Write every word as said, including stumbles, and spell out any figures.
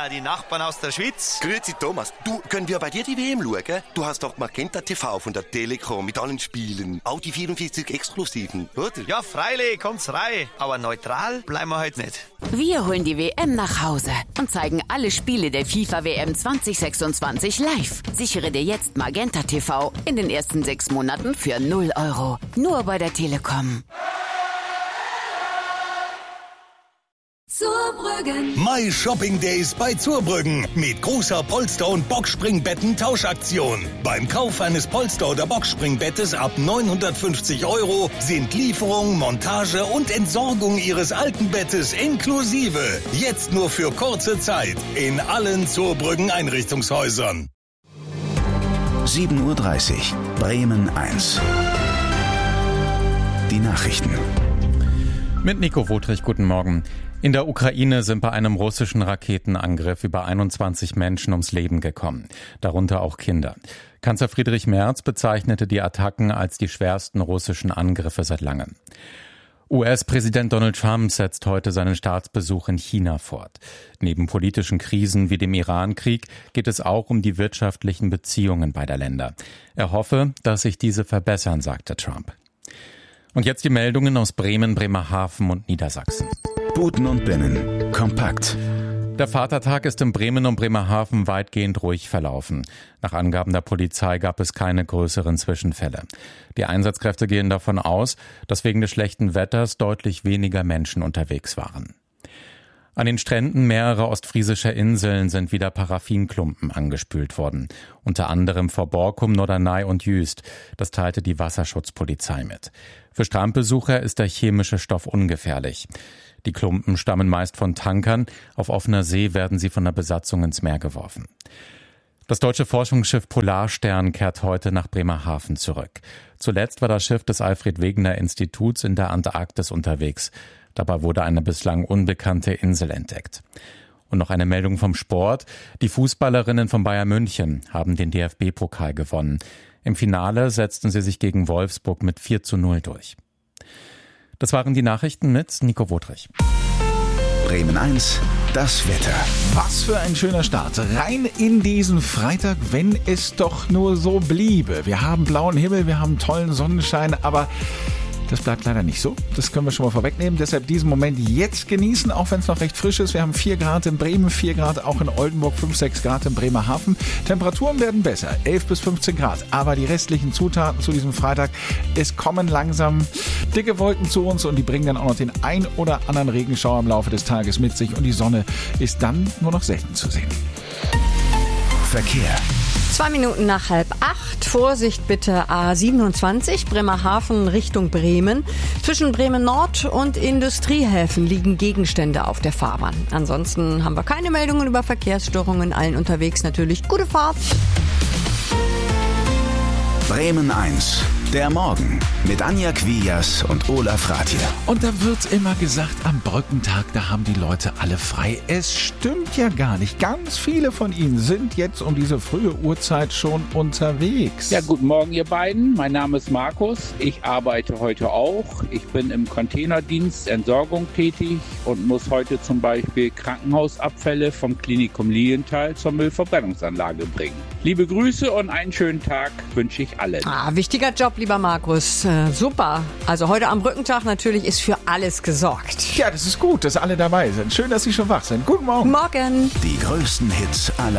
Ah, die Nachbarn aus der Schweiz. Grüezi Thomas, du, können wir bei dir die W M schauen? Du hast doch Magenta T V von der Telekom mit allen Spielen. Auch die vierundvierzig Exklusiven, oder? Ja, freilich, kommt's rein. Aber neutral bleiben wir heute nicht. Wir holen die W M nach Hause und zeigen alle Spiele der FIFA W M zwanzig sechsundzwanzig live. Sichere dir jetzt Magenta T V in den ersten sechs Monaten für null Euro. Nur bei der Telekom. Zurbrüggen. My Shopping Days bei Zurbrüggen mit großer Polster- und Boxspringbetten-Tauschaktion. Beim Kauf eines Polster- oder Boxspringbettes ab neunhundertfünfzig Euro sind Lieferung, Montage und Entsorgung Ihres alten Bettes inklusive. Jetzt nur für kurze Zeit in allen Zurbrüggen Einrichtungshäusern. sieben Uhr dreißig, Bremen eins. Die Nachrichten. Mit Nico Wotrich, guten Morgen. In der Ukraine sind bei einem russischen Raketenangriff über einundzwanzig Menschen ums Leben gekommen, darunter auch Kinder. Kanzler Friedrich Merz bezeichnete die Attacken als die schwersten russischen Angriffe seit langem. U S-Präsident Donald Trump setzt heute seinen Staatsbesuch in China fort. Neben politischen Krisen wie dem Iran-Krieg geht es auch um die wirtschaftlichen Beziehungen beider Länder. Er hoffe, dass sich diese verbessern, sagte Trump. Und jetzt die Meldungen aus Bremen, Bremerhaven und Niedersachsen. Buten und Binnen. Kompakt. Der Vatertag ist in Bremen und Bremerhaven weitgehend ruhig verlaufen. Nach Angaben der Polizei gab es keine größeren Zwischenfälle. Die Einsatzkräfte gehen davon aus, dass wegen des schlechten Wetters deutlich weniger Menschen unterwegs waren. An den Stränden mehrerer ostfriesischer Inseln sind wieder Paraffinklumpen angespült worden. Unter anderem vor Borkum, Norderney und Jüst. Das teilte die Wasserschutzpolizei mit. Für Strandbesucher ist der chemische Stoff ungefährlich. Die Klumpen stammen meist von Tankern. Auf offener See werden sie von der Besatzung ins Meer geworfen. Das deutsche Forschungsschiff Polarstern kehrt heute nach Bremerhaven zurück. Zuletzt war das Schiff des Alfred-Wegener-Instituts in der Antarktis unterwegs. Dabei wurde eine bislang unbekannte Insel entdeckt. Und noch eine Meldung vom Sport. Die Fußballerinnen von Bayern München haben den D F B-Pokal gewonnen. Im Finale setzten sie sich gegen Wolfsburg mit vier zu null durch. Das waren die Nachrichten mit Nico Wotrich. Bremen eins, das Wetter. Was für ein schöner Start. Rein in diesen Freitag, wenn es doch nur so bliebe. Wir haben blauen Himmel, wir haben tollen Sonnenschein, aber das bleibt leider nicht so. Das können wir schon mal vorwegnehmen. Deshalb diesen Moment jetzt genießen, auch wenn es noch recht frisch ist. Wir haben vier Grad in Bremen, vier Grad auch in Oldenburg, fünf, sechs Grad in Bremerhaven. Temperaturen werden besser, elf bis fünfzehn Grad. Aber die restlichen Zutaten zu diesem Freitag, es kommen langsam dicke Wolken zu uns und die bringen dann auch noch den ein oder anderen Regenschauer im Laufe des Tages mit sich. Und die Sonne ist dann nur noch selten zu sehen. Verkehr. Zwei Minuten nach halb acht. Vorsicht bitte A siebenundzwanzig, Bremerhaven Richtung Bremen. Zwischen Bremen Nord und Industriehäfen liegen Gegenstände auf der Fahrbahn. Ansonsten haben wir keine Meldungen über Verkehrsstörungen. Allen unterwegs natürlich gute Fahrt. Bremen eins, der Morgen mit Anja Quias und Olaf Rathje. Und da wird immer gesagt, am Brückentag, da haben die Leute alle frei. Es stimmt ja gar nicht. Ganz viele von ihnen sind jetzt um diese frühe Uhrzeit schon unterwegs. Ja, guten Morgen ihr beiden. Mein Name ist Markus. Ich arbeite heute auch. Ich bin im Containerdienst Entsorgung tätig und muss heute zum Beispiel Krankenhausabfälle vom Klinikum Lilienthal zur Müllverbrennungsanlage bringen. Liebe Grüße und einen schönen Tag wünsche ich allen. Ah, wichtiger Job, lieber Markus. Äh, super. Also heute am Brückentag natürlich ist für alles gesorgt. Ja, das ist gut, dass alle dabei sind. Schön, dass Sie schon wach sind. Guten Morgen. Morgen. Die größten Hits aller